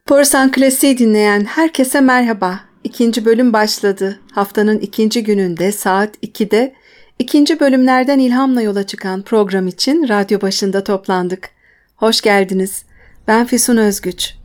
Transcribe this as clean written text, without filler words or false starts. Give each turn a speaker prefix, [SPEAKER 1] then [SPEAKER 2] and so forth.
[SPEAKER 1] Korsan Klasiği dinleyen herkese merhaba. İkinci bölüm başladı. Haftanın ikinci gününde saat 2'de ikinci bölümlerden ilhamla yola çıkan program için radyo başında toplandık. Hoş geldiniz. Ben Füsun Özgüç.